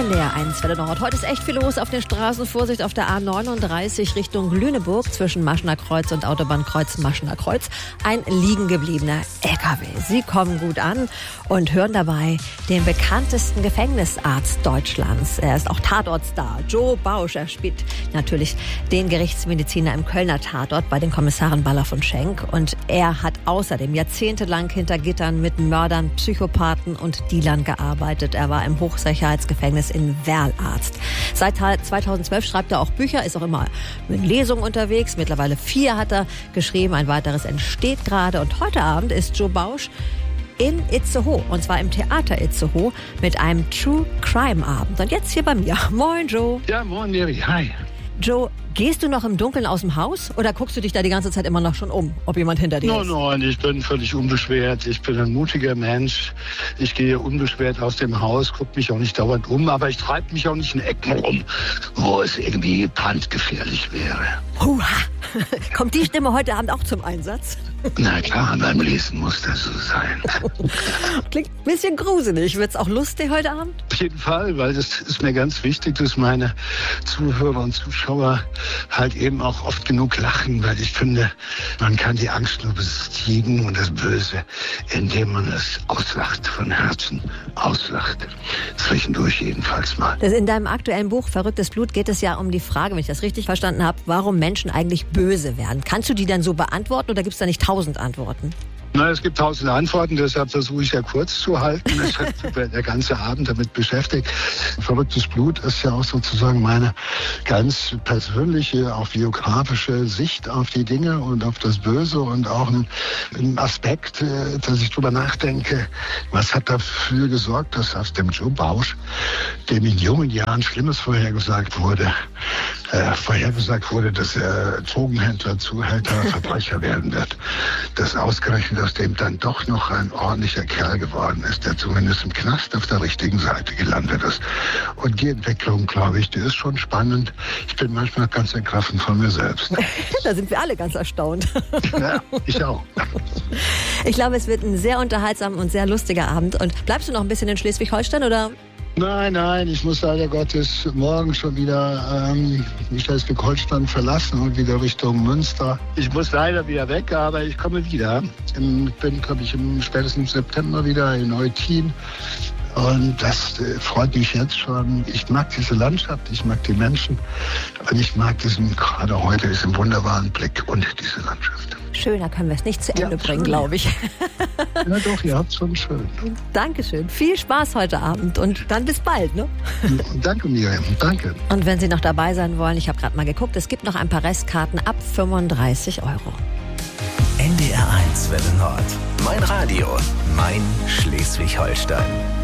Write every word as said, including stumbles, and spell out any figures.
N D R eins Welle Nord. Heute ist echt viel los auf den Straßen. Vorsicht auf der A neununddreißig Richtung Lüneburg zwischen Maschener Kreuz und Autobahnkreuz Maschener Kreuz. Ein liegen gebliebener L K W. Sie kommen gut an und hören dabei den bekanntesten Gefängnisarzt Deutschlands. Er ist auch Tatortstar. Joe Bausch. Er spielt natürlich den Gerichtsmediziner im Kölner Tatort bei den Kommissaren Balloff und Schenk. Und er hat außerdem jahrzehntelang hinter Gittern mit Mördern, Psychopathen und Dealern gearbeitet. Er war im Hochsicherheitsgefängnis in Werl Arzt. Seit zweitausendzwölf schreibt er auch Bücher, ist auch immer mit Lesungen unterwegs. Mittlerweile vier hat er geschrieben, ein weiteres entsteht gerade. Und heute Abend ist Joe Bausch in Itzehoe, und zwar im Theater Itzehoe, mit einem True Crime Abend. Und jetzt hier bei mir. Moin, Joe. Ja, moin, Mary. Hi. Joe, gehst du noch im Dunkeln aus dem Haus oder guckst du dich da die ganze Zeit immer noch schon um, ob jemand hinter dir no, ist? Nein, ich bin völlig unbeschwert. Ich bin ein mutiger Mensch. Ich gehe unbeschwert aus dem Haus, gucke mich auch nicht dauernd um, aber ich treibe mich auch nicht in Ecken rum, wo es irgendwie brandgefährlich wäre. Huha. Kommt die Stimme heute Abend auch zum Einsatz? Na klar, beim Lesen muss das so sein. Klingt ein bisschen gruselig. Wird's auch lustig heute Abend? Auf jeden Fall, weil das ist mir ganz wichtig, dass meine Zuhörer und Zuschauer halt eben auch oft genug lachen, weil ich finde, man kann die Angst nur besiegen und das Böse, indem man es auslacht, von Herzen auslacht. Zwischendurch jedenfalls mal. Das in deinem aktuellen Buch Verrücktes Blut geht es ja um die Frage, wenn ich das richtig verstanden habe, warum Menschen eigentlich böse werden. Kannst du die dann so beantworten oder gibt es da nicht tausend Antworten? Na, es gibt tausend Antworten, deshalb versuche ich ja kurz zu halten. Ich habe der ganze Abend damit beschäftigt. Verrücktes Blut ist ja auch sozusagen meine ganz persönliche, auch biografische Sicht auf die Dinge und auf das Böse und auch ein, ein Aspekt, dass ich drüber nachdenke, was hat dafür gesorgt, dass aus dem Joe Bausch, dem in jungen Jahren Schlimmes vorhergesagt wurde, äh, vorhergesagt wurde, dass er Drogenhändler, Zuhälter, Verbrecher werden wird, dass ausgerechnet aus dem dann doch noch ein ordentlicher Kerl geworden ist, der zumindest im Knast auf der richtigen Seite gelandet ist. Und die Entwicklung, glaube ich, die ist schon spannend. Ich bin manchmal ganz ergriffen von mir selbst. Da sind wir alle ganz erstaunt. Ja, ich auch. Ich glaube, es wird ein sehr unterhaltsamer und sehr lustiger Abend. Und bleibst du noch ein bisschen in Schleswig-Holstein, oder? Nein, nein, ich muss leider Gottes morgen schon wieder ähm, Schleswig-Holstein verlassen und wieder Richtung Münster. Ich muss leider wieder weg, aber ich komme wieder. Ich bin, glaube ich, im spätestens September wieder in Eutin. Und das äh, freut mich jetzt schon. Ich mag diese Landschaft, ich mag die Menschen. Und ich mag diesen, gerade heute, diesen wunderbaren Blick und diese Landschaft. Schöner können wir es nicht zu Ende Ja, bringen, schön. glaube ich. Ja doch, ihr habt schon schön. Dankeschön. Viel Spaß heute Abend und dann bis bald, ne? Danke, Miriam. Danke. Und wenn Sie noch dabei sein wollen, ich habe gerade mal geguckt, es gibt noch ein paar Restkarten ab fünfunddreißig Euro. N D R eins Welle Nord. Mein Radio, mein Schleswig-Holstein.